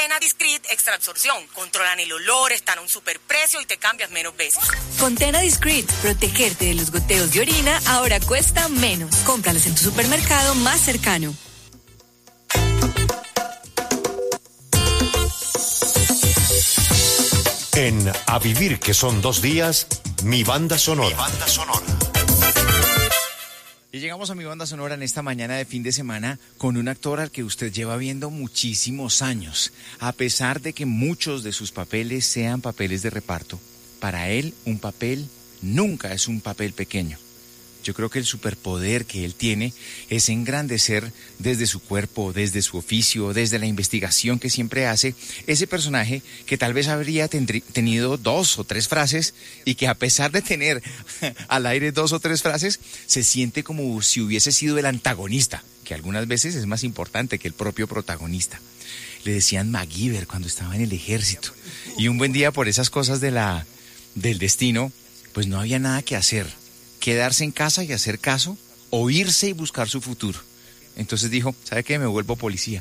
Tena Discreet Extra Absorción. Controlan el olor, están a un superprecio y te cambias menos veces. Con Tena Discreet, protegerte de los goteos de orina ahora cuesta menos. Cómpralos en tu supermercado más cercano. En A Vivir, que son 2 días, Mi Banda Sonora. Mi Banda Sonora. Y llegamos a Mi Banda Sonora en esta mañana de fin de semana con un actor al que usted lleva viendo muchísimos años. A pesar de que muchos de sus papeles sean papeles de reparto, para él un papel nunca es un papel pequeño. Yo creo que el superpoder que él tiene es engrandecer desde su cuerpo, desde su oficio, desde la investigación que siempre hace, ese personaje que tal vez habría tenido 2 o 3 frases y que a pesar de tener al aire 2 o 3 frases, se siente como si hubiese sido el antagonista, que algunas veces es más importante que el propio protagonista. Le decían MacGyver cuando estaba en el ejército. Y un buen día, por esas cosas del destino, pues no había nada que hacer. Quedarse en casa y hacer caso, o irse y buscar su futuro. Entonces dijo, ¿sabe qué? Me vuelvo policía.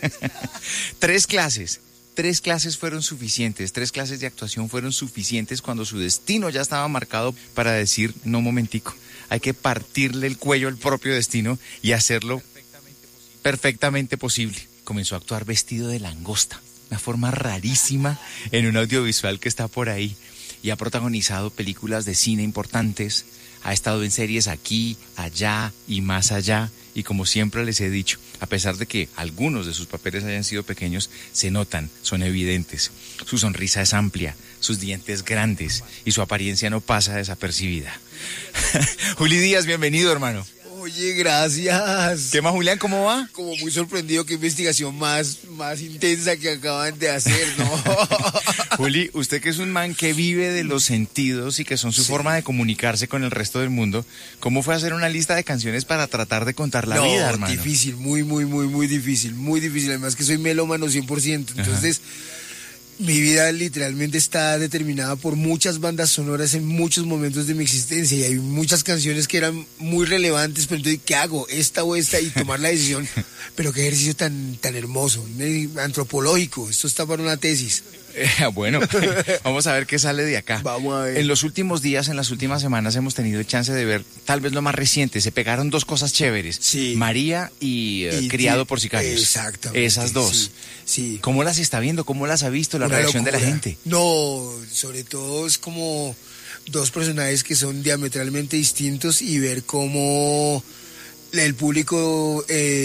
3 clases fueron suficientes, 3 clases de actuación fueron suficientes cuando su destino ya estaba marcado para decir, no, momentico, hay que partirle el cuello al propio destino y hacerlo perfectamente posible. Comenzó a actuar vestido de langosta, una forma rarísima en un audiovisual que está por ahí, y ha protagonizado películas de cine importantes. Ha estado en series aquí, allá y más allá, y como siempre les he dicho, a pesar de que algunos de sus papeles hayan sido pequeños, se notan, son evidentes. Su sonrisa es amplia, sus dientes grandes y su apariencia no pasa desapercibida. Juli Díaz, bienvenido, hermano. Oye, gracias. ¿Qué más, Julián? ¿Cómo va? Como muy sorprendido, qué investigación más intensa que acaban de hacer, ¿no? Juli, usted que es un man que vive de los sentidos y que son su forma de comunicarse con el resto del mundo, ¿cómo fue hacer una lista de canciones para tratar de contar la vida, hermano? Difícil, muy difícil, muy difícil. Además que soy melómano 100%, entonces... Mi vida literalmente está determinada por muchas bandas sonoras en muchos momentos de mi existencia y hay muchas canciones que eran muy relevantes, pero entonces, ¿qué hago? ¿Esta o esta? Y tomar la decisión. Pero qué ejercicio tan hermoso, antropológico. Esto está para una tesis. Bueno, vamos a ver qué sale de acá. Vamos a ver. En los últimos días, en las últimas semanas hemos tenido chance de ver tal vez lo más reciente. Se pegaron 2 cosas chéveres. Sí. María y Criado por Sicarios. Exactamente. Esas 2. Sí. ¿Cómo las está viendo? ¿Cómo las ha visto? La reacción de la gente. No, sobre todo es como 2 personajes que son diametralmente distintos y ver cómo el público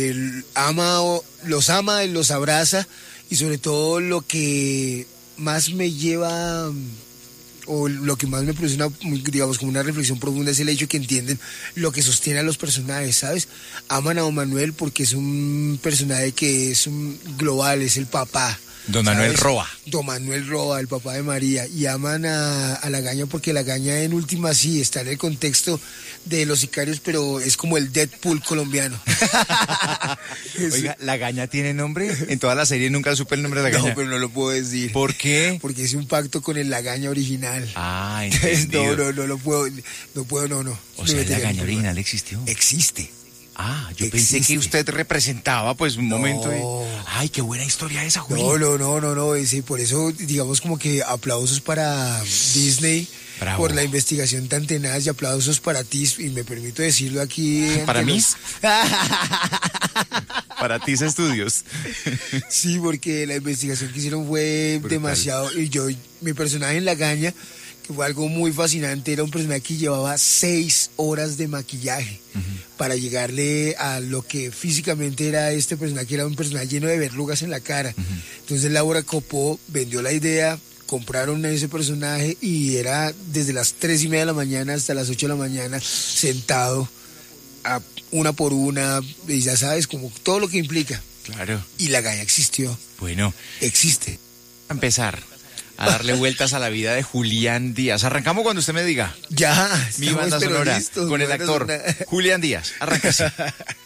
los ama, los abraza y sobre todo lo que más me lleva o lo que más me produce como una reflexión profunda es el hecho que entienden lo que sostiene a los personajes, ¿sabes? Aman a Don Manuel porque es un personaje que es un global, es el papá. Don Manuel Roa. Don Manuel Roa, el papá de María. Y aman a Lagaña porque Lagaña en última sí está en el contexto de los sicarios, pero es como el Deadpool colombiano. Oiga, ¿Lagaña tiene nombre? En toda la serie nunca supe el nombre de Lagaña. No, pero no lo puedo decir. ¿Por qué? Porque hice un pacto con el Lagaña original. Ah, entendido. No lo puedo, no. O sea, el Lagaña original existió. Existe. Ah, yo pensé que usted representaba pues un momento de... Ay, qué buena historia esa, Juli. No, por eso digamos como que aplausos para Disney. Bravo. Por la investigación tan tenaz y aplausos para ti, y me permito decirlo aquí. ¿Para mí? Para TIS Estudios. Sí, porque la investigación que hicieron fue brutal. Demasiado, y mi personaje en Lagaña, que fue algo muy fascinante, era un personaje que llevaba 6 horas de maquillaje para llegarle a lo que físicamente era este personaje, que era un personaje lleno de verrugas en la cara. Entonces Laura Copó vendió la idea, compraron a ese personaje y era desde las 3:30 de la mañana hasta las 8 de la mañana sentado a una por una, y ya sabes, como todo lo que implica. Claro. Y Lagaña existió. Bueno. Existe. A empezar a darle vueltas a la vida de Julián Díaz. Arrancamos cuando usted me diga. Ya. Mi banda sonora con el actor Julián Díaz. Arráncase.